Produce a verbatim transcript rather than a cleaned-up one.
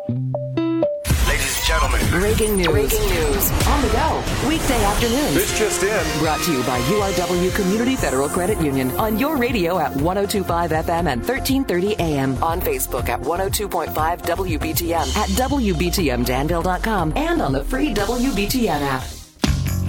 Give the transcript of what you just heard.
Ladies and gentlemen. Breaking news. Breaking news. On the go. Weekday afternoons. This just in. Brought to you by U R W Community Federal Credit Union. On your radio at one oh two point five F M and thirteen thirty A M. On Facebook at one oh two point five W B T M. At W B T M Danville dot com. And on the free W B T N app.